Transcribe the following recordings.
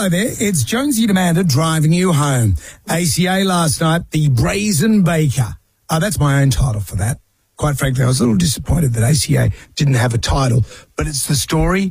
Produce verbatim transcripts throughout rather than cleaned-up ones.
Hello there, it's Jonesy and Amanda driving you home. A C A last night, the Brazen Baker. Oh, that's my own title for that. Quite frankly, I was a little disappointed that A C A didn't have a title, but it's the story,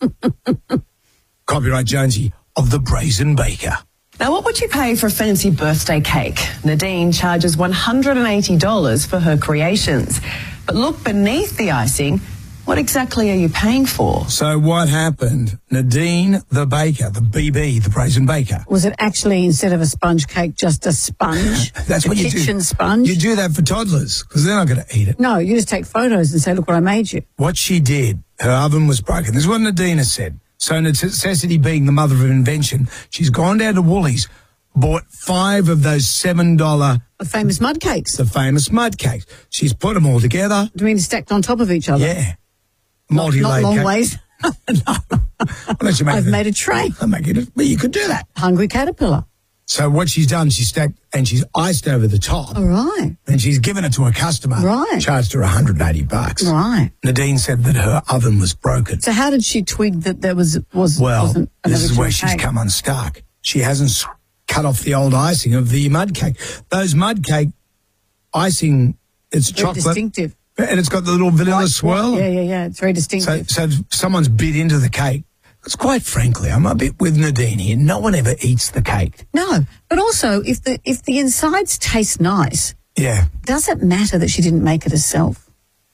copyright Jonesy, of the Brazen Baker. Now, what would you pay for a fancy birthday cake? Nadine charges one hundred eighty dollars for her creations. But look beneath the icing. What exactly are you paying for? So what happened? Nadine, the baker, the B B, the Brazen Baker. Was it actually, instead of a sponge cake, just a sponge? That's a what you do. kitchen sponge? You do that for toddlers because they're not going to eat it. No, you just take photos and say, look what I made you. What she did, her oven was broken. This is what Nadine has said. So necessity being the mother of invention, she's gone down to Woolies, bought five of those seven dollars... The famous mud cakes. The famous mud cakes. She's put them all together. Do you mean stacked on top of each other? Yeah. Not, not long cake. ways. No. Unless you make I've it, made a tray. I'm making it. Well, you could do that. Hungry caterpillar. So what she's done, she's stacked and she's iced over the top. All right. And she's given it to a customer. Right. Charged her one hundred eighty bucks. Right. Nadine said that her oven was broken. So how did she twig that there was was Well, wasn't an this is original where she's cake? come unstuck. She hasn't s- cut off the old icing of the mud cake. Those mud cake icing, it's Very chocolate. distinctive. And it's got the little vanilla White- swirl. Yeah, yeah, yeah. It's very So, distinctive. so someone's bit into the cake. Because quite frankly, I'm a bit with Nadine here. No one ever eats the cake. No, but also if the if the insides taste nice, Yeah. does it matter that she didn't make it herself?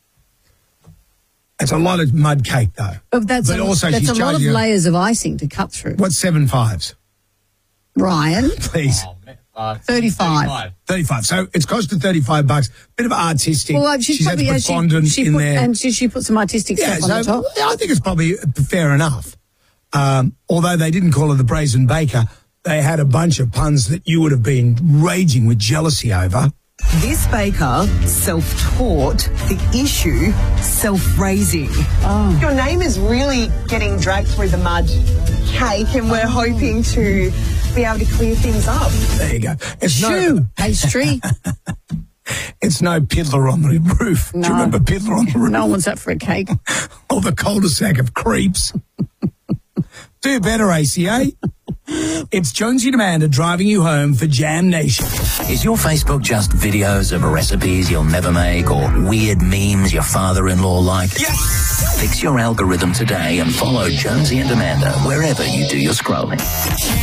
It's a lot of mud cake, though. But that's But a, also that's she's a lot of charging her- layers of icing to cut through. What's seven fives? Ryan, Please. Uh, thirty-five. thirty-five. So it's cost her thirty-five bucks. Bit of artistic. Well, she's, she's had probably to put yeah, she, fondant she in put, there. and she, she put some artistic yeah, stuff on the so top. I think it's probably fair enough. Um, although they didn't call her the Brazen Baker, they had a bunch of puns that you would have been raging with jealousy over. This baker self-taught, the issue self-raising. Oh. Your name is really getting dragged through the mud cake, and we're hoping to be able to clear things up. There you go. It's Shoe no, pastry. it's no Piddler on the roof. Do No. you remember Piddler on the roof? No one wants that for a cake. Or the cul-de-sac of creeps. Do better, A C A. It's Jonesy and Amanda driving you home for Jam Nation. Is your Facebook just videos of recipes you'll never make or weird memes your father-in-law liked? Yes! Fix your algorithm today and follow Jonesy and Amanda wherever you do your scrolling.